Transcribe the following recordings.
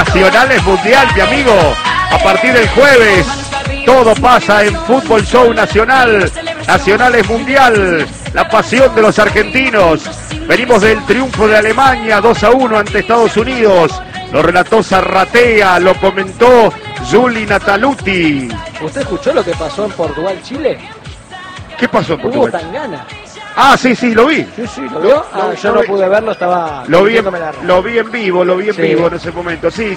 Nacional es mundial, mi amigo. A partir del jueves, todo pasa en Fútbol Show Nacional. Nacional es mundial. La pasión de los argentinos. Venimos del triunfo de Alemania 2-1 ante Estados Unidos. Lo relató Zarratea, lo comentó Juli Nataluti. ¿Usted escuchó lo que pasó en Portugal-Chile? ¿Qué pasó en Hubo Portugal? tangana. Ah, sí, lo vi. Sí, ¿lo vio? Yo no pude verlo, estaba... Lo vi en vivo en ese momento. Sí,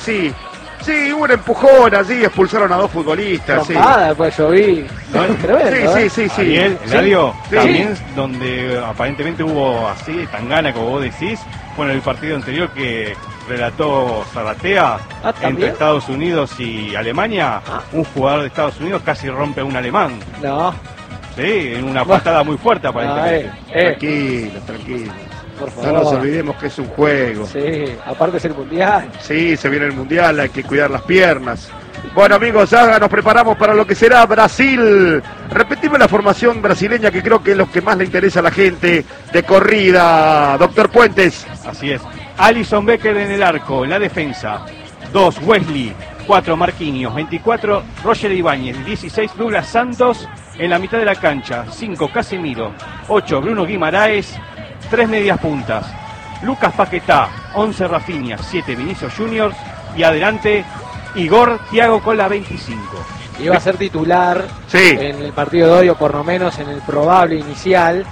hubo un empujón allí, expulsaron a dos futbolistas. Trompada, pues yo vi. Tremendo, sí. Ariel, Eladio, Sí. también donde aparentemente hubo así, tangana, como vos decís, bueno, el partido anterior que relató Zarratea entre Estados Unidos y Alemania, un jugador de Estados Unidos casi rompe a un alemán. No. Sí, en una patada muy fuerte aparentemente. Tranquilo. Por favor. No nos olvidemos que es un juego. Sí, aparte es el mundial. Sí, se viene el mundial, hay que cuidar las piernas. Bueno, amigos, ya nos preparamos para lo que será Brasil. Repetimos la formación brasileña, que creo que es lo que más le interesa a la gente de corrida. Doctor Puentes. Así es. Alisson Becker en el arco, en la defensa. 2, Wesley. 4, Marquinhos. 24, Roger Ibáñez. 16, Douglas Santos en la mitad de la cancha. 5, Casemiro. 8, Bruno Guimaraes. 3 medias puntas. Lucas Paquetá. 11, Rafinha. 7, Vinicius Juniors. Y adelante, Igor Thiago con la 25. Iba a ser titular en el partido de hoy, o por lo menos en el probable inicial,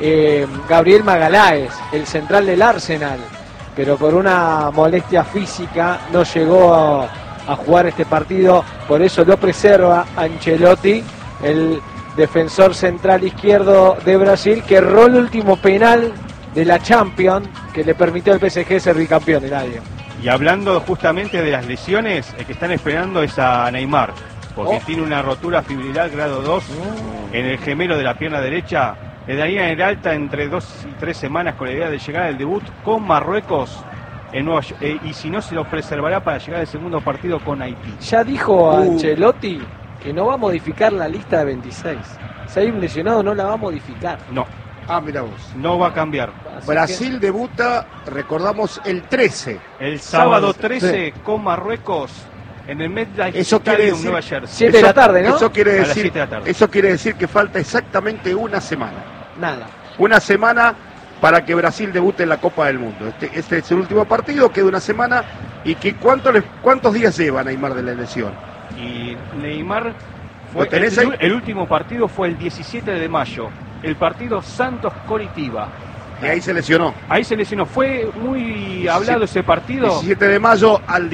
Gabriel Magaláes, el central del Arsenal, pero por una molestia física no llegó a jugar este partido, por eso lo preserva Ancelotti, el defensor central izquierdo de Brasil, que erró el último penal de la Champions que le permitió al PSG ser bicampeón, Eladio. Y hablando justamente de las lesiones, el que están esperando es a Neymar, porque tiene una rotura fibrilar grado 2 en el gemelo de la pierna derecha. Le darían el alta entre 2 y 3 semanas con la idea de llegar al debut con Marruecos en Nueva York, y si no, se lo preservará para llegar al segundo partido con Haití. Ya dijo Ancelotti que no va a modificar la lista de 26. Si hay un lesionado, no la va a modificar. No. Ah, mira vos. No va a cambiar. Brasil debuta, recordamos, el 13. El sábado 13 con Marruecos en el MetLife Stadium, Nueva Jersey. 7 de la tarde, ¿no? Eso quiere A las 7 de la tarde. Eso quiere decir que falta exactamente una semana. Nada. Una semana para que Brasil debute en la Copa del Mundo. Este es el último partido, queda una semana. ¿Y que cuántos días lleva Neymar de la lesión? Y Neymar ¿Lo tenés ahí? el último partido fue el 17 de mayo. El partido Santos-Coritiba. Y ahí se lesionó. Ahí se lesionó. Fue muy hablado ese partido. 17 de mayo al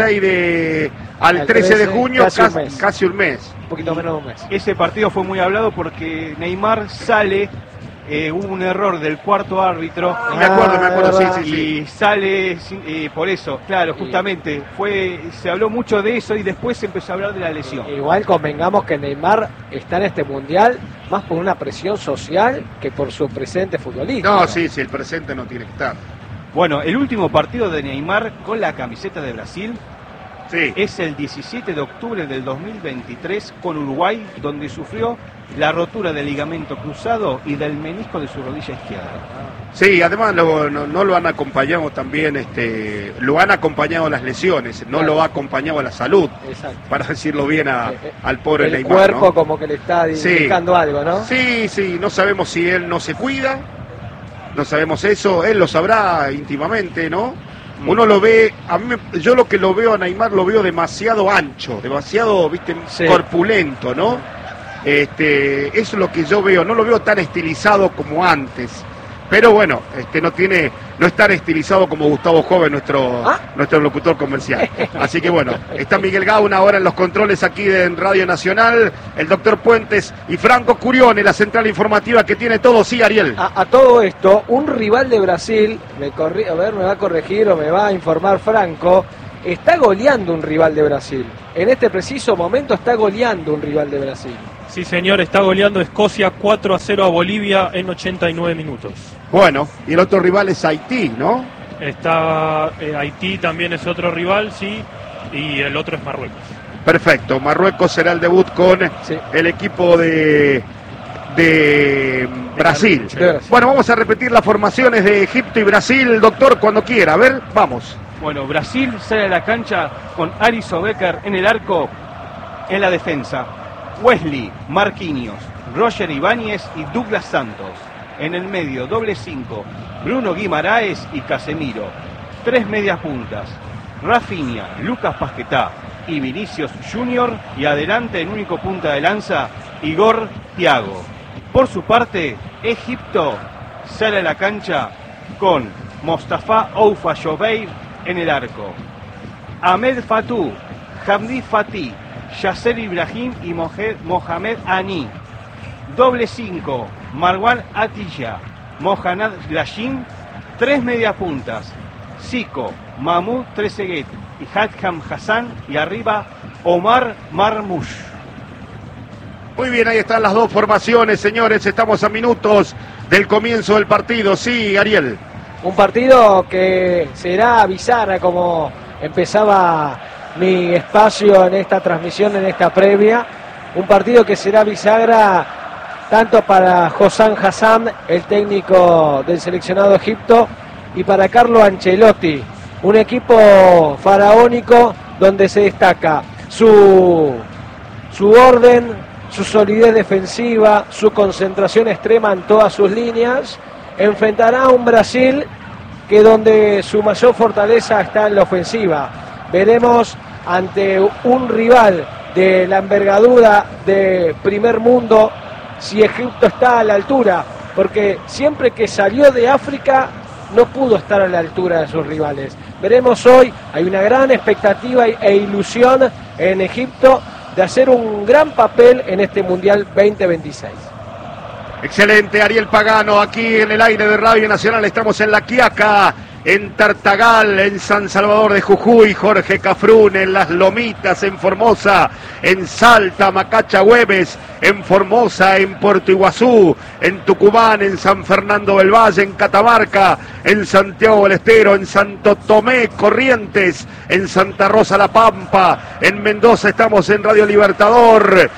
13 de junio, casi un mes. Un poquito menos de un mes. Ese partido fue muy hablado porque Neymar sale, hubo un error del cuarto árbitro. Me acuerdo, sí. Y sale por eso, claro, justamente. Se habló mucho de eso y después se empezó a hablar de la lesión. Igual convengamos que Neymar está en este mundial más por una presión social que por su presente futbolístico. No, sí, el presente no tiene que estar. Bueno, el último partido de Neymar con la camiseta de Brasil es el 17 de octubre del 2023 con Uruguay, donde sufrió la rotura del ligamento cruzado y del menisco de su rodilla izquierda. Sí, además no lo han acompañado también, lo han acompañado las lesiones, no lo ha acompañado la salud. Exacto. Para decirlo bien al pobre Neymar. El cuerpo, ¿no? Como que le está indicando algo, ¿no? Sí, no sabemos si él no se cuida, no sabemos eso, él lo sabrá íntimamente, ¿no? Uno lo ve, yo lo que lo veo a Neymar lo veo demasiado ancho, demasiado, corpulento, ¿no? Eso es lo que yo veo, no lo veo tan estilizado como antes. Pero bueno, no es tan estilizado como Gustavo Joven, nuestro locutor comercial. Así que bueno, está Miguel Gauna ahora en los controles aquí en Radio Nacional, el doctor Puentes y Franco Curione, la central informativa que tiene todo. Sí, Ariel. A todo esto, un rival de Brasil, me va a corregir o me va a informar Franco, está goleando un rival de Brasil. En este preciso momento está goleando un rival de Brasil. Sí, señor, está goleando Escocia 4-0 a Bolivia en 89 minutos. Bueno, y el otro rival es Haití, ¿no? Está Haití, también es otro rival, sí, y el otro es Marruecos. Perfecto, Marruecos será el debut con el equipo de Brasil. Bueno, vamos a repetir las formaciones de Egipto y Brasil, doctor, cuando quiera. A ver, vamos. Bueno, Brasil sale a la cancha con Alisson Becker en el arco, en la defensa. Wesley, Marquinhos, Roger Ibáñez y Douglas Santos. En el medio, doble 5, Bruno Guimaraes y Casemiro. 3 medias puntas, Rafinha, Lucas Paquetá y Vinicius Junior. Y adelante, en único punta de lanza, Igor Thiago. Por su parte, Egipto sale a la cancha con Mostafa Oufa Jobeir en el arco. Ahmed Fatou, Hamdi Fatih, Yasser Ibrahim y Mohamed Ani. Doble 5, Marwan Atilla, Mohamed Lashin. 3 mediapuntas, Zico, Mahmoud Trezeguet y Hadham Hassan. Y arriba, Omar Marmoush. Muy bien, ahí están las dos formaciones, señores. Estamos a minutos del comienzo del partido. Sí, Ariel. Un partido que será bisagra, como empezaba mi espacio en esta transmisión, en esta previa. Un partido que será bisagra tanto para Hossam Hassan, el técnico del seleccionado de Egipto, y para Carlo Ancelotti. Un equipo faraónico donde se destaca su orden, su solidez defensiva, su concentración extrema en todas sus líneas. Enfrentará a un Brasil que donde su mayor fortaleza está en la ofensiva. Veremos ante un rival de la envergadura de primer mundo si Egipto está a la altura, porque siempre que salió de África no pudo estar a la altura de sus rivales. Veremos hoy, hay una gran expectativa e ilusión en Egipto de hacer un gran papel en este Mundial 2026. Excelente, Ariel Pagano, aquí en el aire de Radio Nacional. Estamos en La Quiaca, en Tartagal, en San Salvador de Jujuy, Jorge Cafrún, en Las Lomitas, en Formosa, en Salta, Macacha Güemes, en Formosa, en Puerto Iguazú, en Tucumán, en San Fernando del Valle, en Catamarca, en Santiago del Estero, en Santo Tomé, Corrientes, en Santa Rosa La Pampa, en Mendoza estamos en Radio Libertador,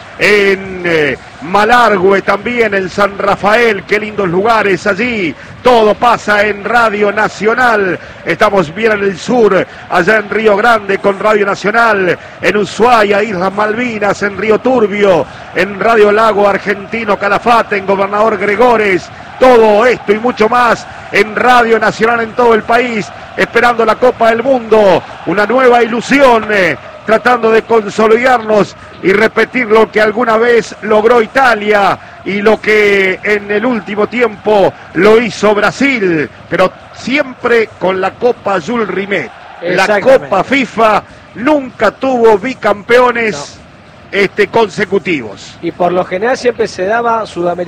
en Malargüe también, en San Rafael, qué lindos lugares allí. Todo pasa en Radio Nacional. Estamos bien en el sur, allá en Río Grande con Radio Nacional, en Ushuaia, Islas Malvinas, en Río Turbio, en Radio Lago Argentino Calafate, en Gobernador Gregores. Todo esto y mucho más en Radio Nacional en todo el país, esperando la Copa del Mundo, una nueva ilusión, tratando de consolidarnos y repetir lo que alguna vez logró Italia y lo que en el último tiempo lo hizo Brasil, pero siempre con la Copa Jules Rimet. La Copa FIFA nunca tuvo bicampeones consecutivos. Y por lo general siempre se daba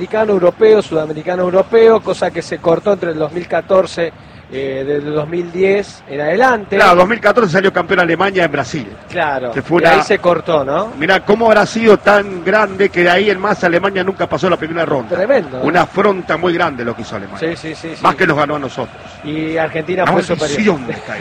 sudamericano-europeo, cosa que se cortó entre el 2014 del 2010 en adelante. Claro, 2014 salió campeón Alemania en Brasil. Claro, y ahí se cortó, ¿no? Mirá, cómo habrá sido tan grande que de ahí en más Alemania nunca pasó la primera ronda. Tremendo. Una afronta muy grande lo que hizo Alemania. Sí. Más que nos ganó a nosotros. Y Argentina fue superior.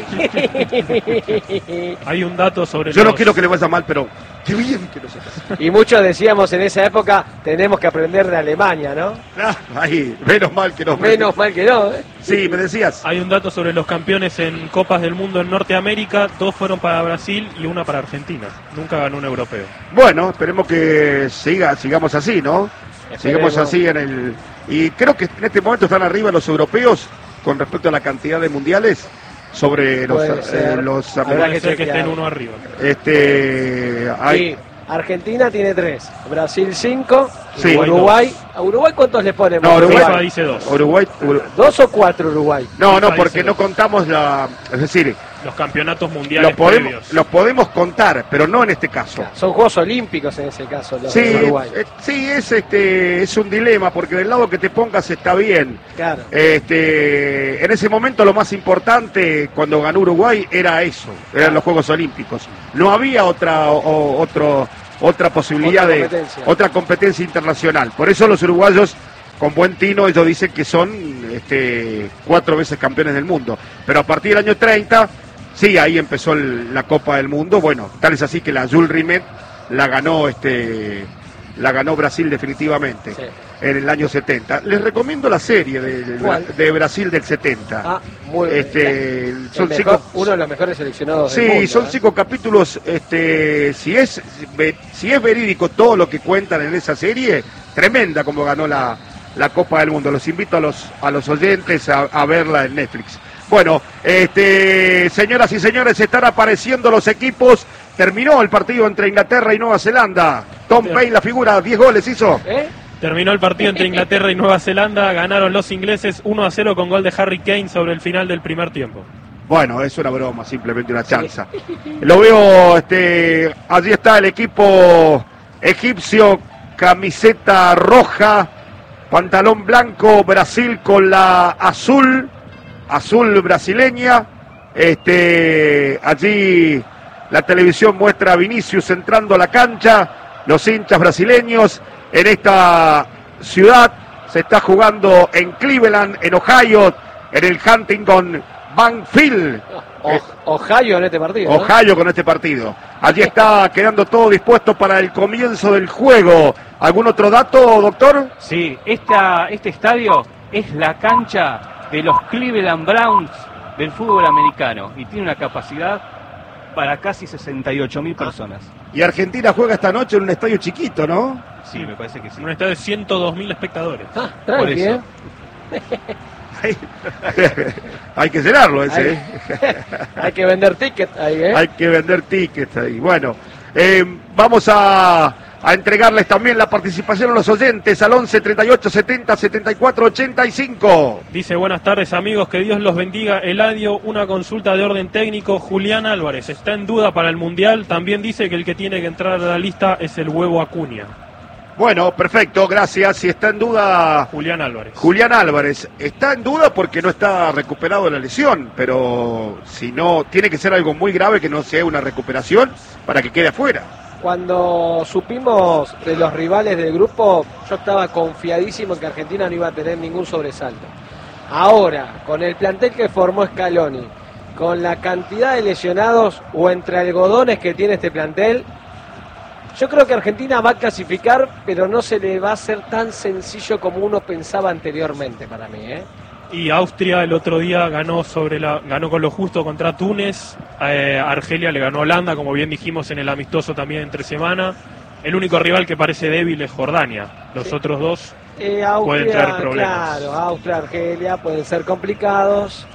Hay un dato sobre Yo no quiero que le vaya mal, pero qué bien que lo sepas. Y muchos decíamos en esa época, tenemos que aprender de Alemania, ¿no? Ahí, menos mal que no. Menos mal que no, ¿eh? Sí, me decías. Hay un dato sobre los campeones en Copas del Mundo en Norteamérica, 2 fueron para Brasil y 1 para Argentina. Nunca ganó un europeo. Bueno, esperemos que sigamos así, ¿no? Sigamos así en el... Y creo que en este momento están arriba los europeos con respecto a la cantidad de mundiales sobre los Puede ser que estén uno arriba. Sí, Argentina tiene 3, Brasil 5, sí. Uruguay. ¿A Uruguay cuántos le ponemos? No, Uruguay dice 2. Uruguay, 2 o 4 Uruguay. No, porque no contamos es decir, los campeonatos mundiales previos. Los podemos contar, pero no en este caso. Claro, son Juegos Olímpicos en ese caso, los de Uruguay. Sí, es un dilema, porque del lado que te pongas está bien. Claro. En ese momento lo más importante cuando ganó Uruguay era eso, eran los Juegos Olímpicos. No había otra posibilidad otra competencia internacional. Por eso los uruguayos, con buen tino, ellos dicen que son 4 veces campeones del mundo. Pero a partir del año 30, sí, ahí empezó la Copa del Mundo. Bueno, tal es así que la Jules Rimet la ganó la ganó Brasil definitivamente en el año 70. Les recomiendo la serie de Brasil del 70. Muy bien. Son uno de los mejores seleccionados del mundo. Sí, son 5 capítulos. Si es verídico todo lo que cuentan en esa serie, tremenda como ganó la Copa del Mundo. Los invito a los oyentes a verla en Netflix. Bueno, señoras y señores, están apareciendo los equipos. Terminó el partido entre Inglaterra y Nueva Zelanda. Tom Payne, la figura, 10 goles hizo. Terminó el partido entre Inglaterra y Nueva Zelanda. Ganaron los ingleses 1-0 con gol de Harry Kane sobre el final del primer tiempo. Bueno, es una broma, simplemente una chanza. Lo veo, allí está el equipo egipcio, camiseta roja, pantalón blanco, Brasil con la azul brasileña. Allí la televisión muestra a Vinicius entrando a la cancha, los hinchas brasileños en esta ciudad. Se está jugando en Cleveland, en Ohio, en el Huntington Banfield. Ohio en este partido. Ohio con este partido. Allí está quedando todo dispuesto para el comienzo del juego. ¿Algún otro dato, doctor? Sí, este estadio es la cancha de los Cleveland Browns del fútbol americano y tiene una capacidad para casi 68.000 personas. Y Argentina juega esta noche en un estadio chiquito, ¿no? Sí, me parece que sí. Un estadio de 102.000 espectadores. Por eso. Hay que llenarlo ese. Hay que vender tickets ahí, Hay que vender tickets ahí. Bueno, vamos a entregarles también la participación a los oyentes al 11 38 70 74 85. Dice: buenas tardes amigos, que Dios los bendiga. Eladio, una consulta de orden técnico. Julián Álvarez está en duda para el Mundial. También dice que el que tiene que entrar a la lista es el Huevo Acuña. Bueno, perfecto, gracias. Si está en duda Julián Álvarez. Julián Álvarez está en duda porque no está recuperado de la lesión, pero si no, tiene que ser algo muy grave que no sea una recuperación para que quede afuera. Cuando supimos de los rivales del grupo, yo estaba confiadísimo que Argentina no iba a tener ningún sobresalto. Ahora, con el plantel que formó Scaloni, con la cantidad de lesionados o entre algodones que tiene este plantel, yo creo que Argentina va a clasificar, pero no se le va a hacer tan sencillo como uno pensaba anteriormente para mí, Y Austria el otro día ganó con lo justo contra Túnez. Argelia le ganó a Holanda, como bien dijimos en el amistoso también entre semana. El único rival que parece débil es Jordania. Los otros dos pueden traer problemas. Claro, Austria, Argelia pueden ser complicados.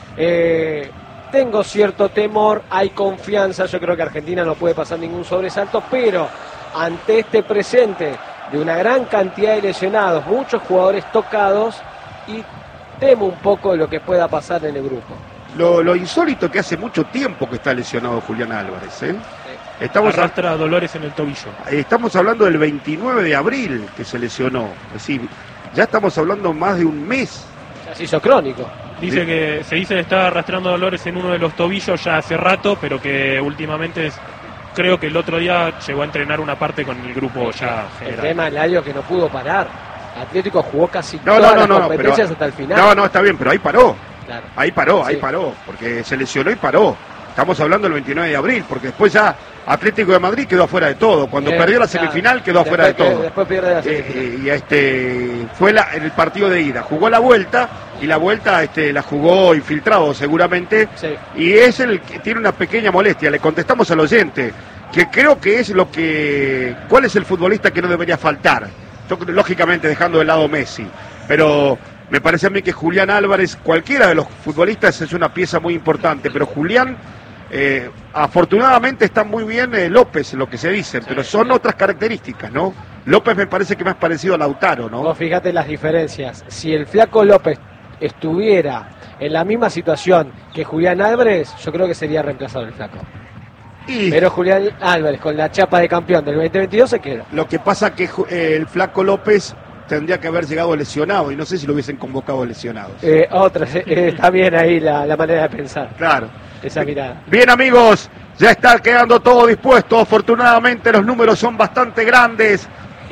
Tengo cierto temor, hay confianza, yo creo que Argentina no puede pasar ningún sobresalto, pero ante este presente de una gran cantidad de lesionados, muchos jugadores tocados, y temo un poco lo que pueda pasar en el grupo. Lo insólito que hace mucho tiempo que está lesionado Julián Álvarez, Sí. Arrastra dolores en el tobillo. Estamos hablando del 29 de abril que se lesionó, es decir, ya estamos hablando más de un mes. Ya se hizo crónico. Dice que está arrastrando dolores en uno de los tobillos ya hace rato, pero que últimamente creo que el otro día llegó a entrenar una parte con el grupo ya general. El tema del año que no pudo parar. Atlético jugó casi todas las competencias hasta el final. No, está bien, pero ahí paró. Claro. Ahí paró, porque se lesionó y paró. Estamos hablando del 29 de abril, porque después ya Atlético de Madrid quedó afuera de todo. Cuando perdió la semifinal quedó afuera de todo. Después pierde la semifinal. Y fue en el partido de ida. Jugó la vuelta, y la vuelta la jugó infiltrado seguramente. Sí. Y es el que tiene una pequeña molestia. Le contestamos al oyente, que creo que es ¿cuál es el futbolista que no debería faltar? Yo, lógicamente dejando de lado Messi, pero me parece a mí que Julián Álvarez, cualquiera de los futbolistas, es una pieza muy importante, pero Julián, afortunadamente está muy bien López, lo que se dice, pero son otras características, ¿no? López me parece que más parecido a Lautaro, ¿no? Vos fíjate las diferencias. Si el Flaco López estuviera en la misma situación que Julián Álvarez, yo creo que sería reemplazado el Flaco. Pero Julián Álvarez, con la chapa de campeón del 2022, se queda. Lo que pasa que el Flaco López tendría que haber llegado lesionado, y no sé si lo hubiesen convocado lesionado. Está bien ahí la manera de pensar. Claro. Esa mirada. Bien, amigos, ya está quedando todo dispuesto. Afortunadamente los números son bastante grandes.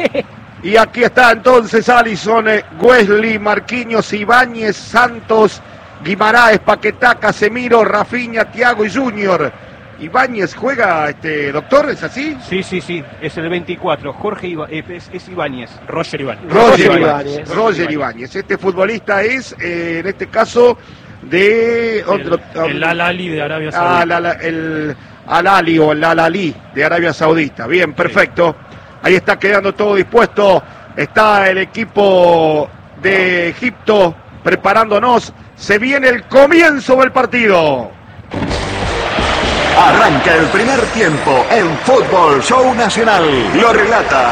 Y aquí está entonces Alisson, Wesley, Marquinhos, Ibáñez, Santos, Guimaraes, Paquetá, Casemiro, Rafinha, Thiago y Junior. Ibáñez juega, doctor, ¿es así? Sí, es el 24, Jorge es Ibáñez. Roger Ibáñez. Roger Ibáñez. Este futbolista es, en este caso, de... El Al-Ahly de Arabia Saudita. El Al-Ahly o el Al-Ahly de Arabia Saudita. Bien, perfecto. Ahí está quedando todo dispuesto. Está el equipo de Egipto preparándonos. Se viene el comienzo del partido. Arranca el primer tiempo en Fútbol Show Nacional. Lo relata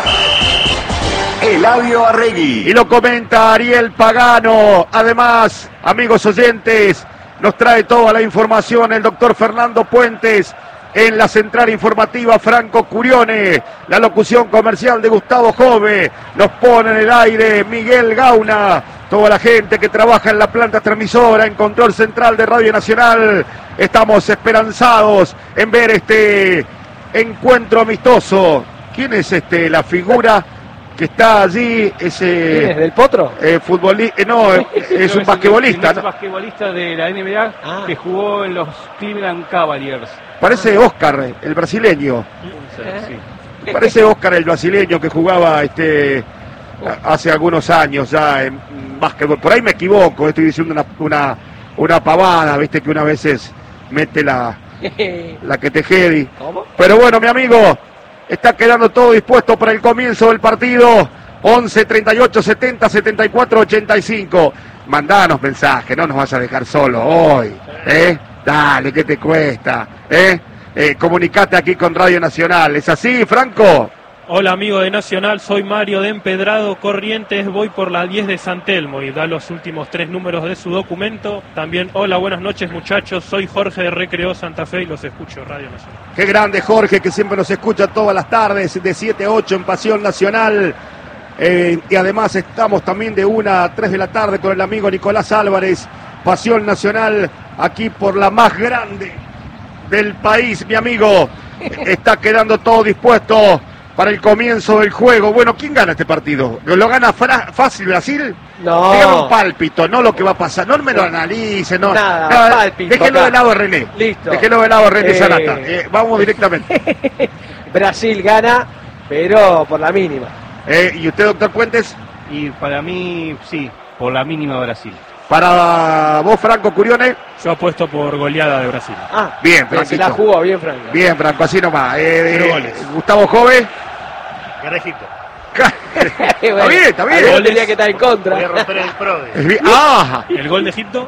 Eladio Arregui. Y lo comenta Ariel Pagano. Además, amigos oyentes, nos trae toda la información el doctor Fernando Puentes. En la central informativa, Franco Curione. La locución comercial de Gustavo Jove. Nos pone en el aire Miguel Gauna. Toda la gente que trabaja en la planta transmisora, en control central de Radio Nacional. Estamos esperanzados en ver este encuentro amistoso. ¿Quién es la figura que está allí? ¿Quién es, del Potro? No, es un basquetbolista. Es un basquetbolista de la NBA que jugó en los Cleveland Cavaliers. Parece Oscar, el brasileño. Sí. Parece Oscar, el brasileño que jugaba hace algunos años ya en básquetbol. Por ahí me equivoco, estoy diciendo una pavada, viste que una veces mete la que te jedi. ¿Cómo? Pero bueno, mi amigo, está quedando todo dispuesto para el comienzo del partido. 11 38 70 74 85. Mandanos mensaje, no nos vas a dejar solo hoy. Dale, ¿qué te cuesta? Comunicate aquí con Radio Nacional. ¿Es así, Franco? Hola, amigo de Nacional, soy Mario de Empedrado, Corrientes, voy por la 10 de San Telmo y da los últimos 3 números de su documento. También, hola, buenas noches, muchachos, soy Jorge de Recreo Santa Fe y los escucho Radio Nacional. Qué grande Jorge, que siempre nos escucha todas las tardes de 7 a 8 en Pasión Nacional. Y además estamos también de 1 a 3 de la tarde con el amigo Nicolás Álvarez. Pasión Nacional, aquí por la más grande del país, mi amigo. Está quedando todo dispuesto para el comienzo del juego. Bueno, ¿quién gana este partido? ¿Lo gana fácil Brasil? No. Dígame un pálpito, no lo que va a pasar. No me lo analice, no. Nada, pálpito. Déjelo de lado a René. Listo. Déjelo de lado a René Sanata. Vamos directamente. Brasil gana, pero por la mínima. ¿Y usted, doctor Puentes? Y para mí, sí, por la mínima Brasil. Para vos, Franco Curione. Yo apuesto por goleada de Brasil. Bien, Franco. Se la jugó bien, Franco. Bien, Franco, así nomás. 0 goles. Gustavo Jove. Gana Egipto. Está bien, está bien. Él tenía que estar en contra. Voy a romper el PRODE. ¿El gol de Egipto?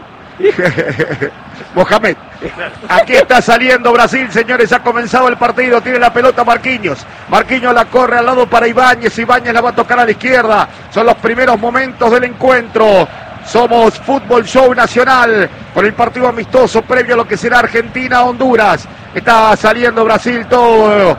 Mohamed. Aquí está saliendo Brasil, señores. Ha comenzado el partido. Tiene la pelota Marquinhos. Marquinhos la corre al lado para Ibáñez. Ibáñez la va a tocar a la izquierda. Son los primeros momentos del encuentro. Somos Fútbol Show Nacional por el partido amistoso previo a lo que será Argentina-Honduras. Está saliendo Brasil todo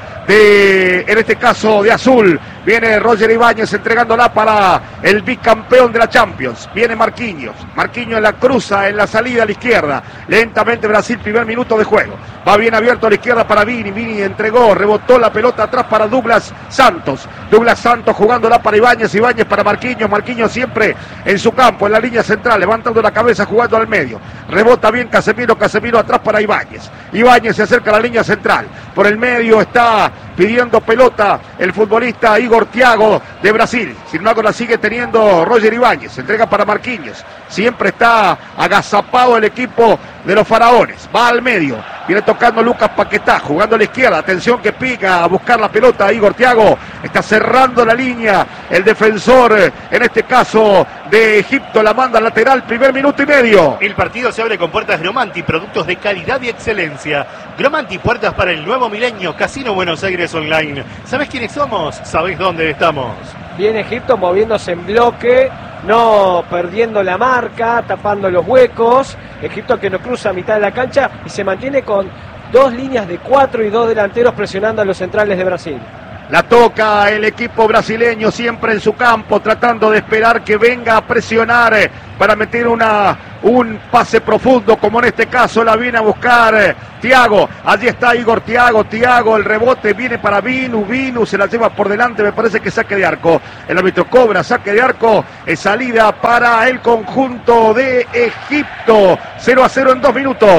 en este caso de azul. Viene Roger Ibáñez entregándola para el bicampeón de la Champions. Viene Marquinhos. Marquinhos la cruza en la salida a la izquierda. Lentamente Brasil, primer minuto de juego. Va bien abierto a la izquierda para Vini. Vini entregó, rebotó la pelota atrás para Douglas Santos. Douglas Santos jugándola para Ibáñez. Ibáñez para Marquinhos. Marquinhos siempre en su campo, en la línea central, levantando la cabeza, jugando al medio. Rebota bien Casemiro. Casemiro atrás para Ibáñez. Ibáñez se acerca a la línea central. Por el medio está pidiendo pelota el futbolista Igor Thiago de Brasil. Sin embargo la sigue teniendo Roger Ibáñez. Entrega para Marquinhos. Siempre está agazapado el equipo de los faraones. Va al medio. Viene tocando Lucas Paquetá. Jugando a la izquierda. Atención que pica a buscar la pelota. Igor Thiago está cerrando la línea. El defensor, en este caso de Egipto, la manda lateral. Primer minuto y medio. El partido se abre con puertas Gromanti. Productos de calidad y excelencia. Gromanti, puertas para el nuevo milenio. Casino Buenos Aires Online. ¿Sabés quiénes somos? ¿Sabés dónde estamos? Viene Egipto moviéndose en bloque, no perdiendo la marca, tapando los huecos. Egipto que no cruza a mitad de la cancha y se mantiene con 2 líneas de 4 y 2 delanteros presionando a los centrales de Brasil. La toca el equipo brasileño siempre en su campo, tratando de esperar que venga a presionar para meter un pase profundo, como en este caso la viene a buscar Thiago. Allí está Igor Thiago. Thiago, el rebote viene para Vinu. Vinu se la lleva por delante, me parece que saque de arco. El árbitro cobra saque de arco. Es salida para el conjunto de Egipto. 0-0 en 2 minutos.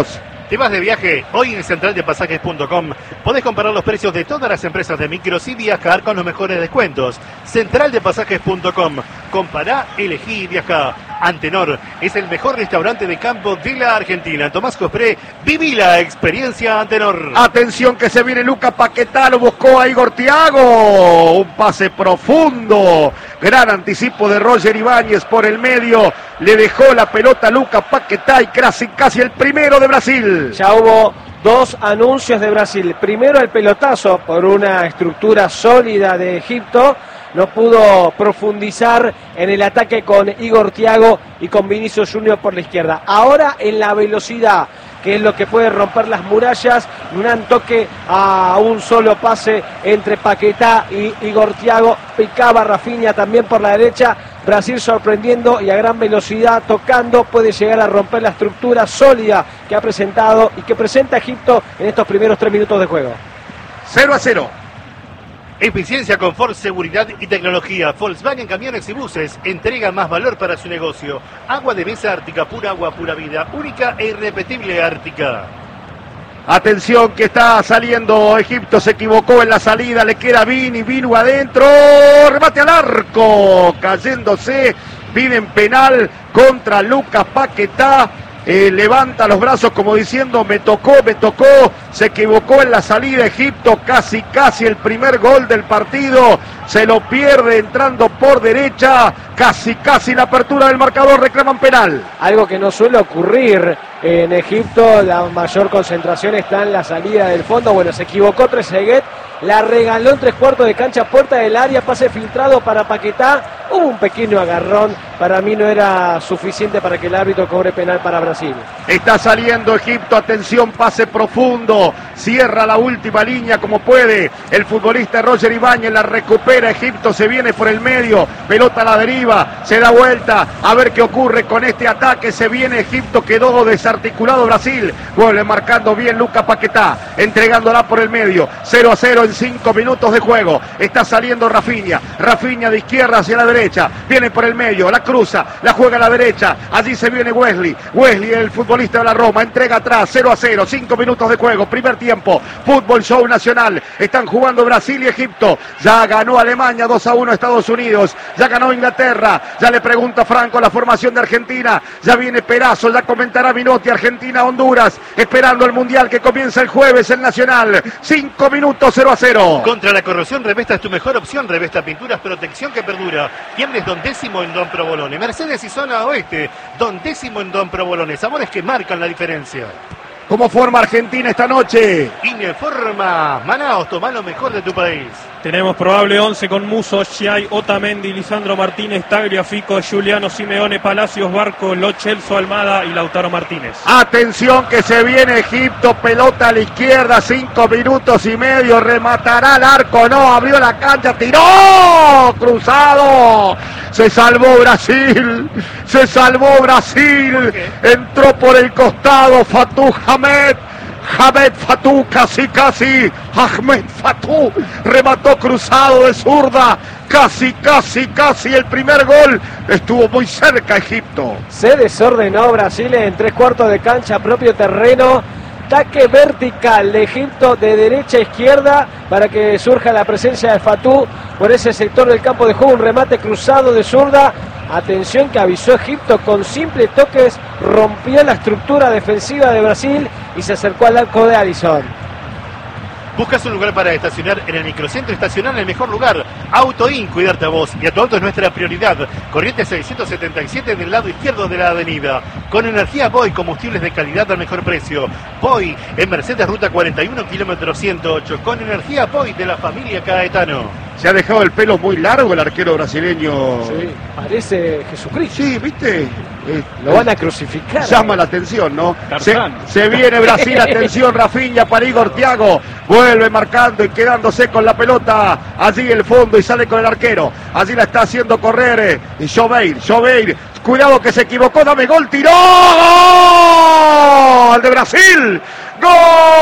¿Te vas de viaje? Hoy en centraldepasajes.com podés comparar los precios de todas las empresas de micros y viajar con los mejores descuentos. Centraldepasajes.com. Compará, elegí y viajá. Antenor es el mejor restaurante de campo de la Argentina. Tomás Cospré, viví la experiencia Antenor. Atención que se viene Lucas Paquetá, lo buscó a Igor Thiago. Un pase profundo. Gran anticipo de Roger Ibáñez por el medio. Le dejó la pelota a Lucas Paquetá y casi el primero de Brasil. Ya hubo dos anuncios de Brasil. Primero el pelotazo por una estructura sólida de Egipto. No pudo profundizar en el ataque con Igor Thiago y con Vinicius Junior por la izquierda. Ahora en la velocidad, que es lo que puede romper las murallas, un toque a un solo pase entre Paquetá y Igor Thiago. Picaba Rafinha también por la derecha. Brasil sorprendiendo y a gran velocidad tocando, puede llegar a romper la estructura sólida que ha presentado y que presenta Egipto en estos primeros 3 minutos de juego. 0-0. Eficiencia, confort, seguridad y tecnología. Volkswagen Camiones y Buses entrega más valor para su negocio. Agua de mesa Ártica, pura agua, pura vida. Única e irrepetible Ártica. Atención que está saliendo Egipto, se equivocó en la salida, le queda Vinu adentro, remate al arco, cayéndose, piden penal contra Lucas Paquetá. Levanta los brazos como diciendo me tocó, se equivocó en la salida Egipto, casi el primer gol del partido, se lo pierde entrando por derecha, casi la apertura del marcador, reclaman penal. Algo que no suele ocurrir en Egipto, la mayor concentración está en la salida del fondo. Bueno, se equivocó Trezeguet, la regaló en 3/4 de cancha, puerta del área, pase filtrado para Paquetá, hubo un pequeño agarrón, para mí no era suficiente para que el árbitro cobre penal para Brasil. Está saliendo Egipto, atención, pase profundo, cierra la última línea como puede, el futbolista Roger Ibáñez la recupera, Egipto se viene por el medio, pelota a la deriva, se da vuelta, a ver qué ocurre con este ataque, se viene Egipto, quedó desarticulado Brasil, vuelve marcando bien Lucas Paquetá, entregándola por el medio, 0-0 en 5 minutos de juego, está saliendo Rafinha de izquierda hacia la derecha, viene por el medio, la cruza, la juega a la derecha, allí se viene Wesley, el futbolista de la Roma, entrega atrás, 0-0, 5 minutos de juego, primer tiempo, Fútbol Show Nacional, están jugando Brasil y Egipto, ya ganó Alemania 2-1 Estados Unidos, ya ganó Inglaterra, ya le pregunta Franco la formación de Argentina, ya viene Perazo, ya comentará Minotti, Argentina-Honduras, esperando el Mundial que comienza el jueves en Nacional, 5 minutos, 0-0. Contra la corrosión, Revesta es tu mejor opción, Revesta Pinturas, protección que perdura, Fiembres Don Décimo en Don Provolone, Mercedes y Zona Oeste, Don Décimo en Don Provolone, sabores que marcan la diferencia. ¿Cómo forma Argentina esta noche? Informa Manaos, toma lo mejor de tu país. Tenemos probable 11 con Musso, Schiai, Otamendi, Lisandro Martínez, Tagliafico, Giuliano Simeone, Palacios, Barco, Lo Celso, Almada y Lautaro Martínez. Atención que se viene Egipto, pelota a la izquierda, 5 minutos y medio, rematará al arco, no, abrió la cancha, tiró, cruzado, se salvó Brasil, entró por el costado Fatou Hamed Fatou, casi, Ahmed Fatou, remató cruzado de zurda, casi, el primer gol, estuvo muy cerca Egipto. Se desordenó Brasil en 3/4 de cancha, propio terreno, ataque vertical de Egipto de derecha a izquierda para que surja la presencia de Fatou por ese sector del campo de juego, un remate cruzado de zurda. Atención que avisó Egipto, con simples toques rompió la estructura defensiva de Brasil y se acercó al arco de Alisson. ¿Buscas un lugar para estacionar en el microcentro? Estacionar en el mejor lugar. AutoIn, cuidarte a vos y a tu auto es nuestra prioridad. Corriente 677 del lado izquierdo de la avenida. Con energía Boy, combustibles de calidad al mejor precio. Boy, en Mercedes Ruta 41, kilómetro 108. Con energía Boy de la familia Caetano. Se ha dejado el pelo muy largo el arquero brasileño. Sí, parece Jesucristo. Sí, ¿viste? Lo van a crucificar. Llama la atención, ¿no? Se viene Brasil, atención, Rafinha para Igor Thiago. Vuelve marcando y quedándose con la pelota allí el fondo y sale con el arquero. Allí la está haciendo correr Joveir. Cuidado que se equivocó, dame gol, tiró. ¡Gol de Brasil! ¡Gol!